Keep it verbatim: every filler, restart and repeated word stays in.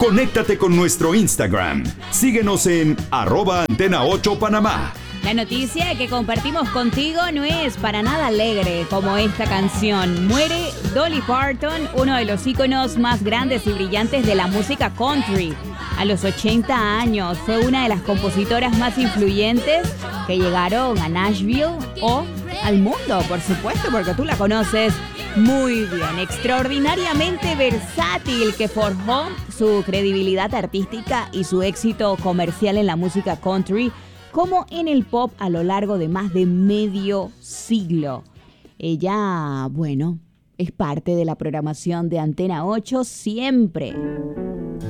Conéctate con nuestro Instagram. Síguenos en arroba Antena ocho Panamá. La noticia que compartimos contigo no es para nada alegre como esta canción. Muere Dolly Parton, uno de los íconos más grandes y brillantes de la música country. A los ochenta años fue una de las compositoras más influyentes que llegaron a Nashville o al mundo, por supuesto, porque tú la conoces muy bien. Extraordinariamente versátil, que forjó su credibilidad artística y su éxito comercial en la música country como en el pop a lo largo de más de medio siglo. Ella, bueno, es parte de la programación de Antena ocho siempre.